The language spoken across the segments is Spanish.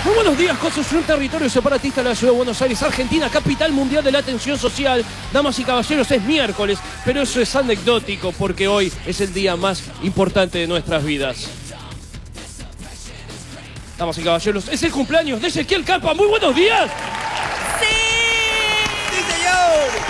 Muy buenos días, Cosos, un territorio separatista de la ciudad de Buenos Aires, Argentina, capital mundial de la atención social. Damas y caballeros, es miércoles, pero eso es anecdótico porque hoy es el día más importante de nuestras vidas. Damas y caballeros, es el cumpleaños de Ezequiel Campa. ¡Muy buenos días! ¡Sí! ¡Sí, señor!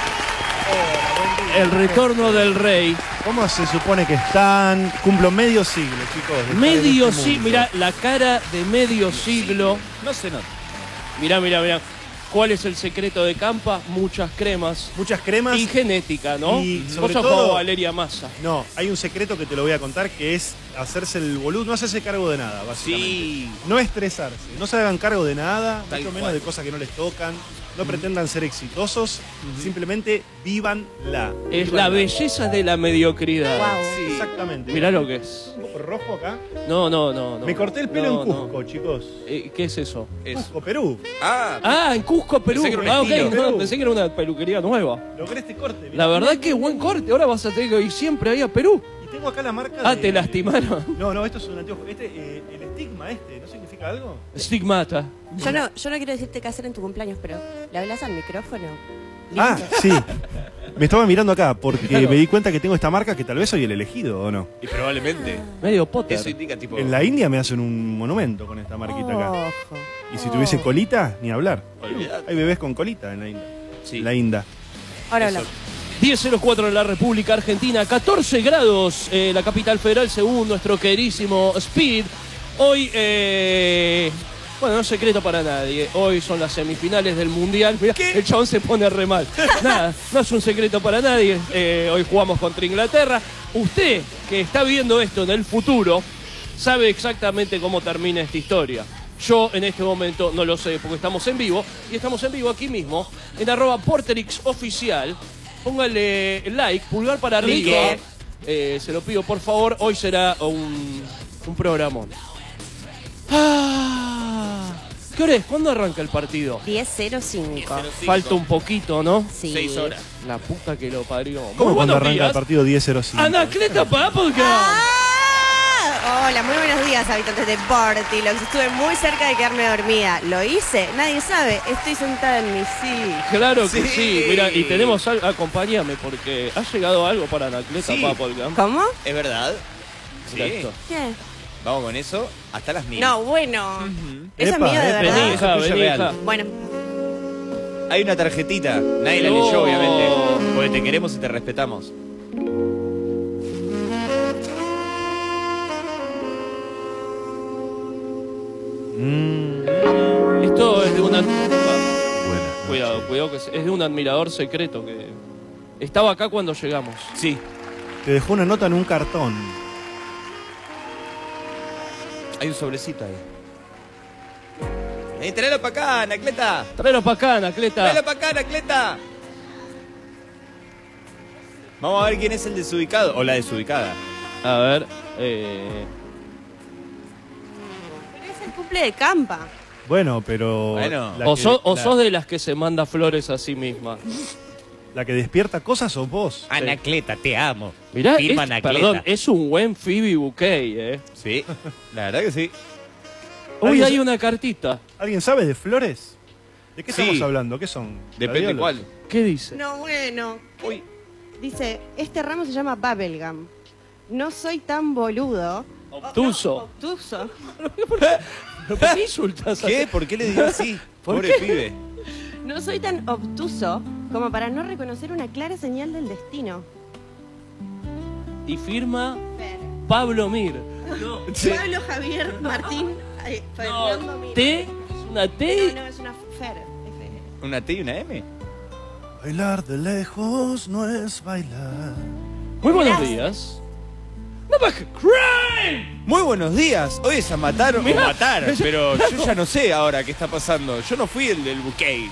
El retorno del rey. ¿Cómo se supone que están? Cumplo medio siglo, chicos. Medio siglo, mirá, la cara de medio siglo. No se nota. Mirá. ¿Cuál es el secreto de Campa? Muchas cremas. Muchas cremas. Y genética, ¿no? Y Vos sobre sos todo, como Valeria Massa. No, hay un secreto que te lo voy a contar, que es hacerse el boludo, no hacerse cargo de nada, básicamente. Sí. No estresarse, no se hagan cargo de nada, Tal mucho menos cual. de cosas que no les tocan. No pretendan ser exitosos, simplemente vívanla. Es la belleza de la mediocridad. Wow. Sí. Exactamente. Mirá lo que es. Un poco rojo acá. No. Me corté el pelo en Cusco, chicos. ¿Qué es eso? Cusco, Perú. Ah, en Cusco, Perú. Pensé que era un Ok, estilo. no, pensé que era una peluquería nueva. Logré este corte. mirá. La verdad que buen corte. Ahora vas a tener que ir siempre ahí a Perú. Y tengo acá la marca Ah, de... te lastimaron. No, esto es un anteojo. El estigma ¿no significa algo? Stigmata. Yo no quiero decirte qué hacer en tu cumpleaños, pero ¿le hablas al micrófono? Ah, Listo. sí. Me estaba mirando acá porque Claro. me di cuenta que tengo esta marca que tal vez soy el elegido, ¿o no? Y probablemente. Medio Potter. Eso indica tipo... En la India me hacen un monumento con esta marquita acá. Ojo. Y si tuviese colita, ni hablar. Olvidate. Hay bebés con colita en la India. Sí. La India. Ahora Eso. hablamos. 10:04 en la República Argentina, 14 grados, la capital federal, según nuestro queridísimo Speed. Hoy, bueno, no es secreto para nadie, hoy son las semifinales del Mundial. Mirá, el chabón se pone re mal. Nada, no es un secreto para nadie, hoy jugamos contra Inglaterra. Usted, que está viendo esto en el futuro, sabe exactamente cómo termina esta historia. Yo en este momento no lo sé porque estamos en vivo, y estamos en vivo aquí mismo, en @PorterixOficial. Póngale like, pulgar para arriba. Se lo pido por favor. Hoy será un programón. ¿Qué hora es? ¿Cuándo arranca el partido? 10:05. Falta un poquito, ¿no? Sí. 6 horas. La puta que lo parió. ¿Cómo Muy cuando buenos arranca días. el partido 10:05? Anacleta Papelka. ¡Ah! Hola, muy buenos días, habitantes de Portilox. Estuve muy cerca de quedarme dormida. ¿Lo hice? Nadie sabe. Estoy sentada en mi silla. Claro que Sí. sí. Mira, y tenemos algo. Acompáñame porque ha llegado algo para Anacleta Sí. Papelka. ¿Cómo? ¿Es verdad? Sí. Exacto. ¿Qué? Vamos con eso hasta las 1000. No, bueno. Eso es Epa, mío de epa. verdad. Vení, hija, Eso es vení, real. hija. Bueno, Hay una tarjetita. Nadie la No. leyó, obviamente. Porque te queremos y te respetamos. Esto es de una. Buenas Cuidado, noches. cuidado, que es de un admirador secreto que estaba acá cuando llegamos. Sí. Te dejó una nota en un cartón. Hay un sobrecito ahí. Tráelo para acá, Anacleta. Tráelo para acá, Anacleta. Tráelo para acá, Anacleta. Vamos a ver quién es el desubicado. O la desubicada. A ver, pero es el cumple de Campa. Bueno, pero... Bueno. o sos de las que se manda flores a sí misma. ¿La que despierta cosas o vos? Anacleta, te amo. Mirá, Firma Anacleta. perdón, es un buen Phoebe Bouquet, Sí, la verdad que sí. Uy, ¿Alguien hay sa- una cartita. ¿Alguien sabe de flores? ¿De qué Sí. estamos hablando? ¿Qué son? Depende ¿Gladiolos? cuál. ¿Qué dice? No, bueno. Uy. Dice, este ramo se llama Bubblegum. No soy tan boludo. Obtuso. Obtuso. ¿Por qué insultas a ¿Qué? ¿Por qué le digo así? ¿Por Pobre qué? pibe. No soy tan obtuso como para no reconocer una clara señal del destino. Y firma Fer. Pablo Mir. Pablo Javier Martín Fernando Mir. T, es una T. No, es una Fer. F. ¿Una T y una M? Bailar de lejos no es bailar. Muy buenos Gracias. días. No más que crime. Muy buenos días. Hoy es a matar o Mirá, matar. mirá, Pero claro. yo ya no sé ahora qué está pasando. Yo no fui el del bouquet.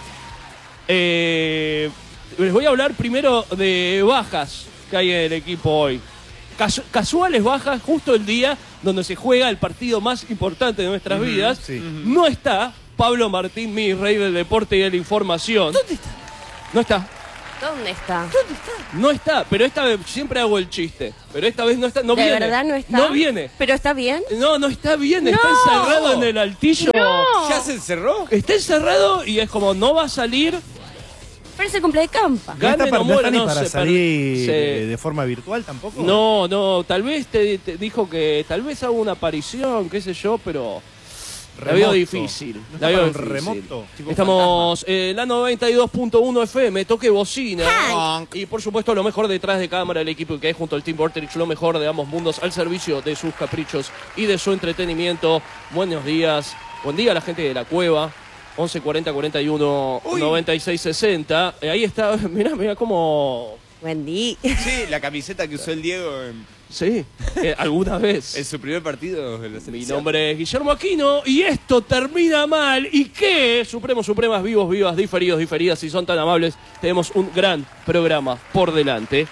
Les voy a hablar primero de bajas que hay en el equipo hoy. Casuales bajas, justo el día donde se juega el partido más importante de nuestras vidas. sí. No está Pablo Martín, mi rey del deporte y de la información. ¿Dónde está? No está. ¿Dónde está? No está, pero esta vez siempre hago el chiste. Pero esta vez no está, no ¿De viene. verdad no está? No viene. ¿Pero está bien? No está bien, está No. encerrado en el altillo. No. ¿Ya se encerró? Está encerrado y es como no va a salir. Pero es el cumple de Campa. ¿No Gane, está, no no muera, está ni no, para se salir se- de forma virtual tampoco? No, tal vez te dijo que tal vez haga una aparición, qué sé yo, pero la veo Remoto. difícil. ¿No La está veo para un difícil. remoto? Tipo Estamos en la 92.1 FM, toque bocina. Honk. Y por supuesto lo mejor detrás de cámara, el equipo que hay junto al Team Vorterix, lo mejor de ambos mundos al servicio de sus caprichos y de su entretenimiento. Buenos días, buen día a la gente de la cueva. 11 40 41 96 60. Ahí está, mirá cómo... Buen día. Sí, la camiseta que usó el Diego Sí, alguna vez. en su primer partido de la Mi selección. nombre es Guillermo Aquino y esto termina mal. ¿Y qué? Supremos, supremas, vivos, vivas, diferidos, diferidas, si son tan amables, tenemos un gran programa por delante.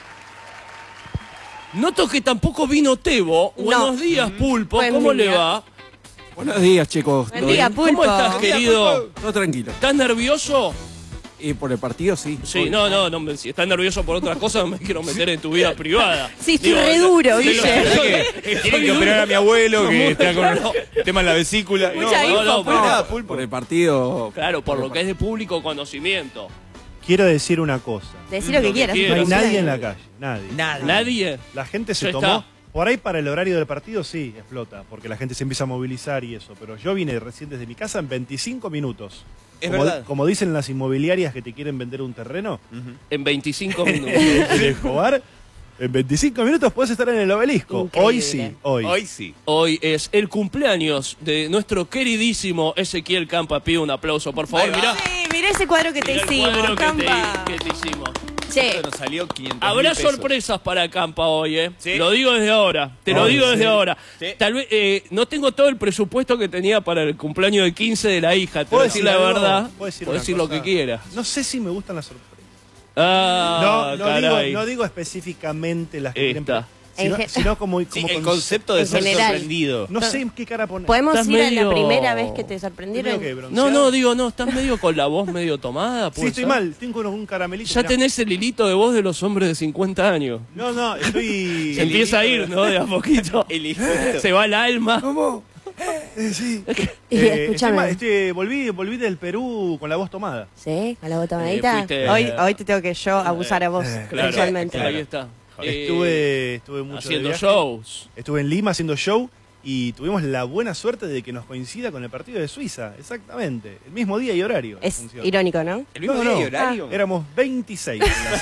Noto que tampoco vino Tebo. No. Buenos días, Pulpo. Buen ¿Cómo le día. va? Buenos días, chicos. Buen ¿Todo día, bien? Pulpo. ¿Cómo estás, querido? Todo tranquilo. ¿Estás nervioso? Y por el partido, sí. Sí, no, si estás nervioso por otras cosas, no me quiero meter en tu vida privada. Sí, estoy re duro, sí, Guille. Tienen que operar a mi abuelo que está con tema en la vesícula. Mucha info, no, Pulpo. nada, Pulpo. Por el partido. Claro, por lo que es de público conocimiento. Quiero decir una cosa. Decí lo que Lo que quieras. quieras. No hay Pero nadie en la calle. Nadie. Nadie. La gente se Ya tomó... está. Por ahí para el horario del partido sí, explota, porque la gente se empieza a movilizar y eso. Pero yo vine recién desde mi casa en 25 minutos. Es como, verdad. como dicen las inmobiliarias que te quieren vender un terreno, En 25 minutos. en Escobar, en 25 minutos puedes estar en el obelisco. Increíble. Hoy sí, hoy. Hoy sí. Hoy es el cumpleaños de nuestro queridísimo Ezequiel Campa. Pido un aplauso, por favor. Ahí va. Mirá. Sí, mirá ese cuadro que te Mirá el hicimos, cuadro Campa. que te hicimos. Che, Esto nos salió 500.000 Habrá pesos. sorpresas para Campa hoy, ¿eh? Sí. Lo digo desde ahora. Te lo Hoy, digo sí. desde ahora. Sí. Tal vez no tengo todo el presupuesto que tenía para el cumpleaños de 15 de la hija. Te voy a decir la algo? verdad. ¿Puedo decir Puedes una decir lo cosa? que quieras. No sé si me gustan las sorpresas. Ah, no caray. digo específicamente las que Esta. sino como Sí, como el concepto de en ser general. sorprendido. No sé en qué cara poner. ¿podemos Estás ir a medio- la primera vez que te Primero sorprendieron? que bronceado. No, estás medio con la voz medio tomada. Sí, ¿puede estoy ser? mal. Tengo un caramelito. Ya mirá. tenés el hilito de voz de los hombres de 50 años. No, estoy... Se empieza a ir, ¿no? De a poquito. El hijo. Se va el alma. ¿Cómo? Sí. Escúchame. Volví del Perú con la voz tomada. ¿Sí? ¿A la botonadita? fuiste- Hoy te tengo que yo abusar a vos, Claro, sexualmente. ahí está. Estuve mucho de haciendo viaje. shows. Estuve en Lima haciendo show y tuvimos la buena suerte de que nos coincida con el partido de Suiza. Exactamente. El mismo día y horario. la Es función. irónico, ¿no? El mismo No, día no. y horario. Éramos 26 en la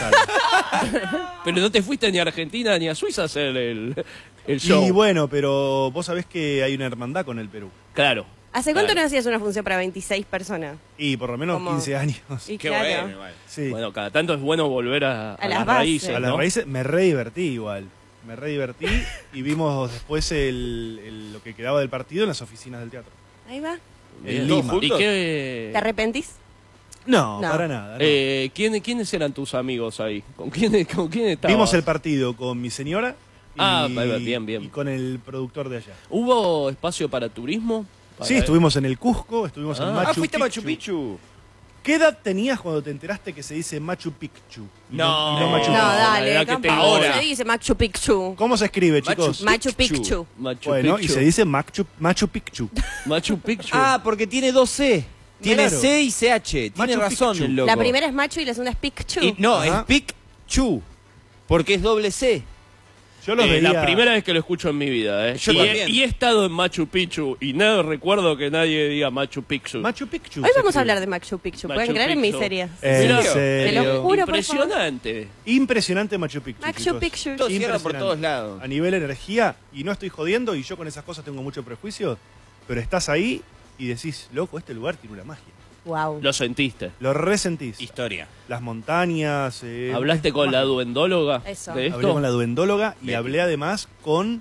sala. Pero no te fuiste ni a Argentina ni a Suiza a hacer el show. Y bueno, pero vos sabés que hay una hermandad con el Perú. Claro. ¿Hace cuánto Claro. no hacías una función para 26 personas? Y por lo menos ¿Cómo? 15 años. Y Qué claro. bueno, igual. Sí. Bueno, cada tanto es bueno volver a A las las bases. raíces. A las ¿no? raíces me re divertí igual. Me re divertí y vimos después lo que quedaba del partido en las oficinas del teatro. Ahí va. Bien. En Lima. ¿Y qué? ¿Te arrepentís? No, No. para nada. no. ¿Quiénes eran tus amigos ahí? ¿Con quién estabas? Vimos el partido con mi señora y, Ah, bien. y con el productor de allá. ¿Hubo espacio para turismo? Sí, estuvimos en el Cusco, estuvimos en Ah. Machu Fuiste a Picchu. Machu Picchu. ¿Qué edad tenías cuando te enteraste que se dice Machu Picchu? Y No. y Machu No, Picchu? dale, la edad que Campa. tengo ¿Cómo ahora. se dice Machu Picchu? ¿Cómo se escribe, chicos? Machu Picchu. Machu Bueno, Picchu. y se dice Machu Picchu. Machu Picchu. Ah, porque tiene dos C. Tiene Claro. C y CH. Tiene Machu razón Picchu. el loco. La primera es Machu y la segunda es Picchu. No, Ajá. es Picchu. Porque es doble C. Yo los veía... La primera vez que lo escucho en mi vida, ¿eh? Yo y, también. y he estado en Machu Picchu y no recuerdo que nadie diga Machu Picchu. Machu Picchu. Hoy se vamos a escribe. hablar de Machu Picchu. Machu ¿Pueden creer en Picchu. miserias? ¿En Mirá. serio? Te lo juro, por favor. Impresionante. Impresionante Machu Picchu. Machu chicos. Picchu. Todo cierra por Impresionante. todos lados. A nivel energía, y no estoy jodiendo, y yo con esas cosas tengo mucho prejuicio, pero estás ahí y decís, loco, este lugar tiene una magia. Wow. Lo sentiste. Lo resentís. Historia. Las montañas. ¿Hablaste con la duendóloga Eso. de esto? Hablé con la duendóloga y Bien. hablé además con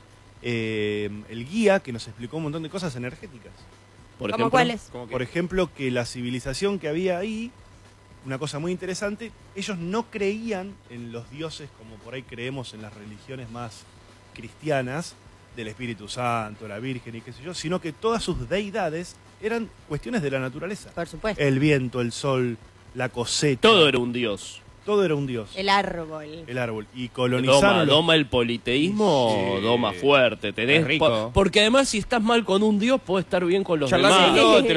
el guía que nos explicó un montón de cosas energéticas. Por ¿Cómo ejemplo. cuáles? Como que- Por ejemplo, que la civilización que había ahí, una cosa muy interesante, ellos no creían en los dioses como por ahí creemos en las religiones más cristianas, del Espíritu Santo, la Virgen y qué sé yo, sino que todas sus deidades eran cuestiones de la naturaleza. Por supuesto. El viento, el sol, la cosecha. Todo era un dios. Todo era un dios. El árbol. El árbol. Y colonizaron. los- Doma el politeísmo, Sí. doma fuerte. Tenés Es rico. porque además si estás mal con un dios, podés estar bien con los Charlando demás. y todo, te